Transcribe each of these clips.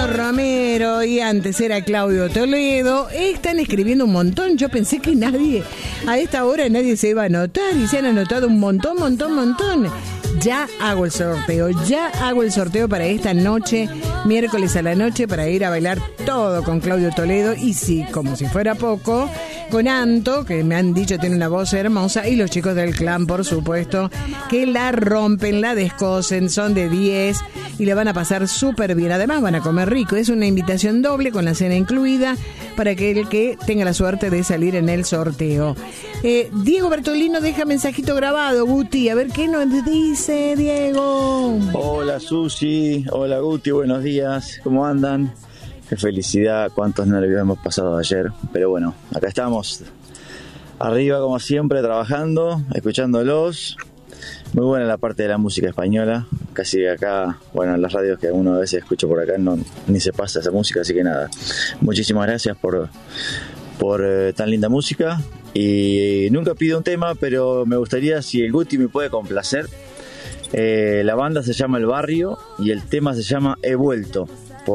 Mariano Romero y antes era Claudio Toledo. Están escribiendo un montón. Yo pensé que a esta hora nadie se iba a anotar y se han anotado un montón. Ya hago el sorteo para esta noche, miércoles a la noche, para ir a bailar todo con Claudio Toledo. Y sí, como si fuera poco, con Anto, que me han dicho tiene una voz hermosa, y los chicos del clan, por supuesto, que la rompen, la descosen, son de 10 y la van a pasar súper bien. Además van a comer rico. Es una invitación doble con la cena incluida para aquel que tenga la suerte de salir en el sorteo. Diego Bertolino deja mensajito grabado. Guti, a ver qué nos dice Diego. Hola Susi, hola Guti, buenos días, ¿cómo andan? Qué felicidad, cuántos nervios hemos pasado ayer, pero bueno, acá estamos, arriba como siempre, trabajando, escuchándolos. Muy buena la parte de la música española, casi acá, bueno, en las radios que uno a veces escucha por acá ni se pasa esa música, así que nada, muchísimas gracias por tan linda música. Y nunca pido un tema, pero me gustaría si el Guti me puede complacer. La banda se llama El Barrio y el tema se llama He Vuelto,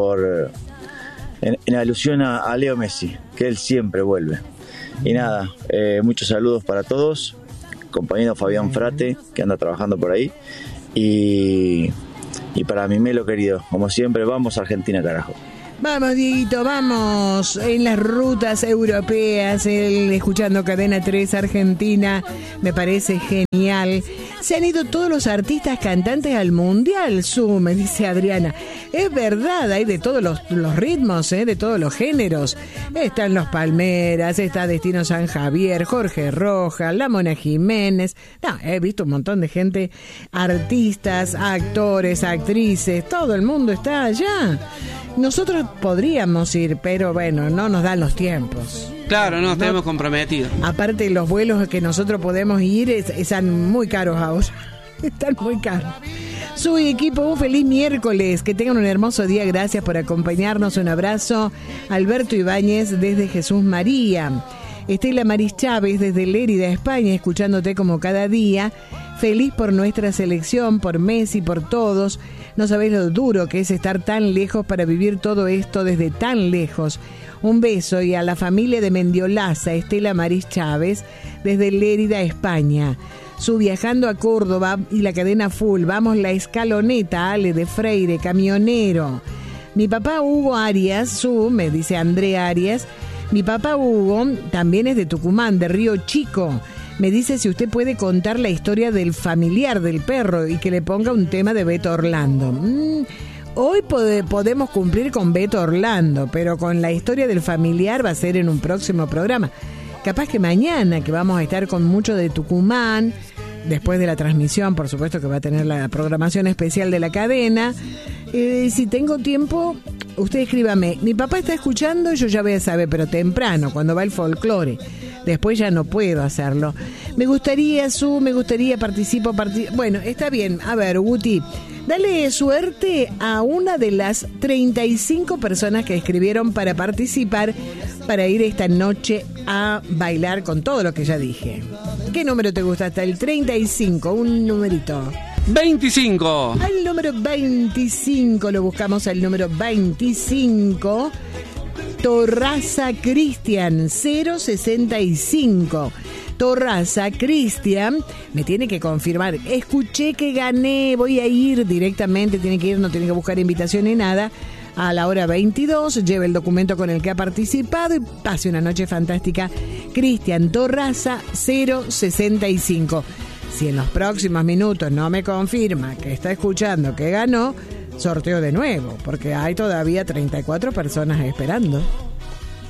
en alusión a Leo Messi, que él siempre vuelve. Y nada, muchos saludos para todos, compañero Fabián Frate, que anda trabajando por ahí, y para mi Melo querido, como siempre, vamos a Argentina, carajo. Vamos, Dieguito, vamos en las rutas europeas, escuchando Cadena 3 Argentina, me parece genial. Se han ido todos los artistas cantantes al Mundial, me dice Adriana. Es verdad, hay de todos los ritmos, de todos los géneros. Están los Palmeras, está Destino San Javier, Jorge Rojas, La Mona Jiménez. No, he visto un montón de gente, artistas, actores, actrices, todo el mundo está allá. Nosotros podríamos ir, pero bueno, no nos dan los tiempos. Claro, no, estamos comprometidos. Aparte, los vuelos que nosotros podemos ir están muy caros ahora. Están muy caros. Su equipo, un feliz miércoles. Que tengan un hermoso día. Gracias por acompañarnos. Un abrazo. Alberto Ibáñez desde Jesús María. Estela Maris Chávez desde Lérida, España, escuchándote como cada día. Feliz por nuestra selección, por Messi, por todos. No sabés lo duro que es estar tan lejos para vivir todo esto desde tan lejos. Un beso y a la familia de Mendiolaza, Estela Maris Chávez, desde Lérida, España. Su Viajando a Córdoba y la cadena Full. Vamos la escaloneta, Ale de Freire, camionero. Mi papá Hugo Arias, me dice Andrea Arias. Mi papá Hugo también es de Tucumán, de Río Chico. Me dice si usted puede contar la historia del familiar del perro y que le ponga un tema de Beto Orlando. Hoy podemos cumplir con Beto Orlando, pero con la historia del familiar va a ser en un próximo programa. Capaz que mañana, que vamos a estar con mucho de Tucumán, después de la transmisión, por supuesto que va a tener la programación especial de la cadena. Si tengo tiempo, usted escríbame. Mi papá está escuchando, yo ya voy a saber, pero temprano, cuando va el folclore. Después ya no puedo hacerlo. Me gustaría, participo. Bueno, está bien. A ver, Guti, dale suerte a una de las 35 personas que escribieron para participar, para ir esta noche a bailar con todo lo que ya dije. ¿Qué número te gusta? Hasta el 35, un numerito. 25. Al número 25, lo buscamos al número 25. Torraza Cristian 065. Torraza Cristian me tiene que confirmar. Escuché que gané, voy a ir directamente, tiene que ir, no tiene que buscar invitación ni nada. A la hora 22, lleve el documento con el que ha participado y pase una noche fantástica. Cristian Torraza 065. Si en los próximos minutos no me confirma que está escuchando que ganó, sorteo de nuevo, porque hay todavía 34 personas esperando.